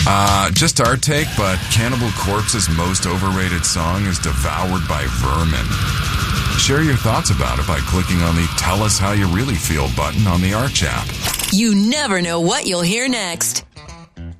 Just our take, but Cannibal Corpse's most overrated song is Devoured by Vermin. Share your thoughts about it by clicking on the Tell Us How You Really Feel button on the Arch app. You never know what you'll hear next.